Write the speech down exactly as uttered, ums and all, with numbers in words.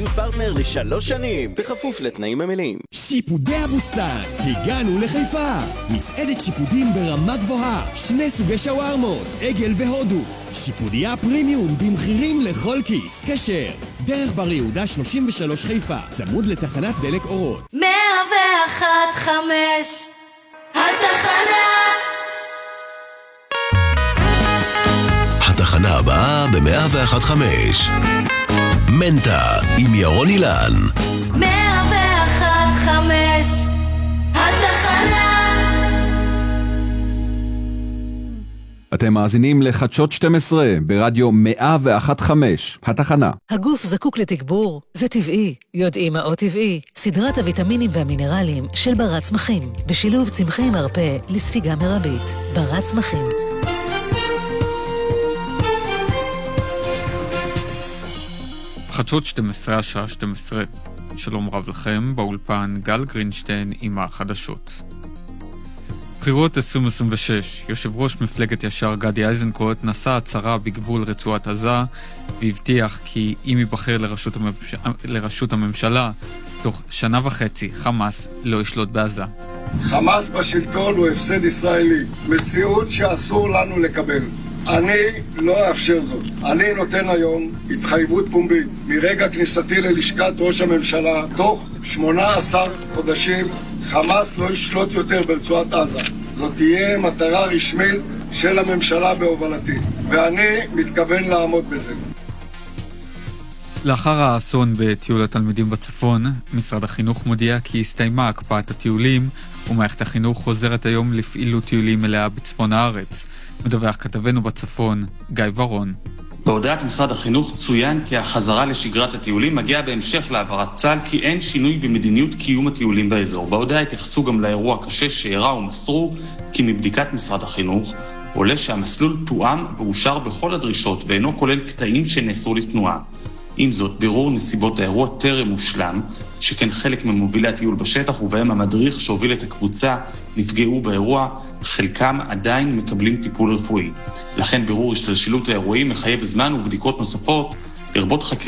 פרטנר לשלוש שנים, בכפוף לתנאים המלאים. שיפודי הבוסתן, הגענו לחיפה. מסעדת שיפודים ברמה גבוהה, שני סוגי שווארמות, עגל והודו. שיפודיה פרימיום במחירים לכל כיס, כשר. דרך בר יהודה שלושים ושלוש חיפה, צמוד לתחנת דלק אורות. מאה ואחת חמש, התחנה. התחנה הבאה ב-מאה ואחת חמש. מנטה עם ירון אילן. מאה ואחת חמש, התחנה. אתם מאזינים לחדשות שתים עשרה ברדיו מאה ואחת חמש, התחנה. הגוף זקוק לתגבור, זה טבעי. יודעים מהו טבעי? סדרת הוויטמינים והמינרלים של ברת צמחים, בשילוב צמחי מרפא לספיגה מרבית. ברת צמחים. חדשות שתים עשרה, השעה שתים עשרה. שלום רב לכם, באולפן גל גרינשטיין עם החדשות. בחירות עשרים עשרים ושש, יושב ראש מפלגת ישר גדי איזנקוט נשא הצהרה בגבול רצועת עזה והבטיח כי אם ייבחר לראשות, הממש... לראשות הממשלה, תוך שנה וחצי חמאס לא ישלוט בעזה. חמאס בשלטון הוא הפסד ישראלי, מציאות שאסור לנו לקבל. אני לא אאפשר זאת. אני נותן היום התחייבות פומבית מרגע כניסתי ללשכת ראש הממשלה, תוך שמונה עשר חודשים חמאס לא ישלוט יותר ברצועת עזה. זאת תהיה מטרה רשמית של הממשלה בהובלתי, ואני מתכוון לעמוד בזה. לאחר האסון בטיול התלמידים בצפון, משרד החינוך מודיע כי הסתיימה הקפאת הטיולים, ומערכת החינוך חוזרת היום לפעילות טיולים מלאה בצפון הארץ. מדווח כתבנו בצפון, גיא ורון. בהודעת משרד החינוך צוין כי החזרה לשגרת הטיולים מגיעה בהמשך להעברת צה"ל, כי אין שינוי במדיניות קיום הטיולים באזור. בהודעה התייחסו גם לאירוע קשה שאירע ומסרו כי מבדיקת משרד החינוך עולה שהמסלול תואם ואושר בכל הדרישות ואינו כולל קטעים שנאסרו לתנועה. עם זאת, בירור נסיבות האירוע טרם מושלם, שכן חלק ממובילי הטיול בשטח ובהם המדריך שהוביל את הקבוצה נפגעו באירוע, חלקם עדיין מקבלים טיפול רפואי. לכן בירור השתלשלות האירועים מחייב זמן ובדיקות נוספות, לרבות חקירה